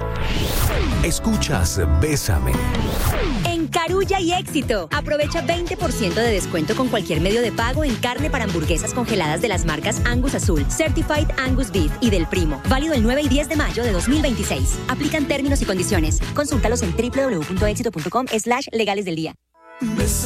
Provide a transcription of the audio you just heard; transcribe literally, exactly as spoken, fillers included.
Escuchas Bésame. En Carulla y Éxito, aprovecha veinte por ciento de descuento con cualquier medio de pago en carne para hamburguesas congeladas de las marcas Angus Azul, Certified Angus Beef y Del Primo. Válido el nueve y diez de mayo de dos mil veintiséis. Aplican términos y condiciones. Consúltalos en w w w punto éxito punto com slash legales del día. Bésame.